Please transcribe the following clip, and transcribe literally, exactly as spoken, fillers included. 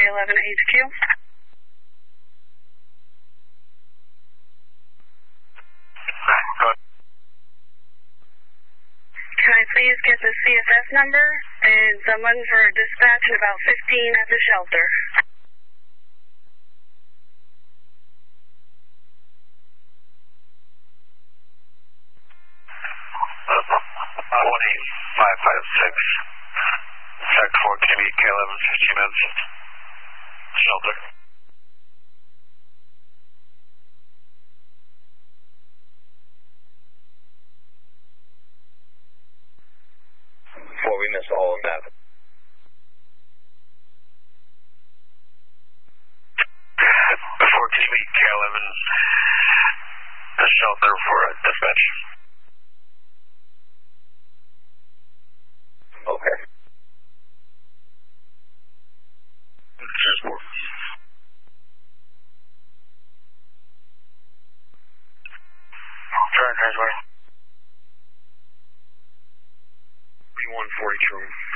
eleven H Q. Can I please get the C S S number and someone for dispatch at about fifteen at the shelter? one eight five five six. Check four K B K eleven fifteen minutes. Shelter. Before we miss all of that. four K B K eleven, the shelter for a dispatch. Okay. Cheers, four. Turn, turn, turn. one forty room.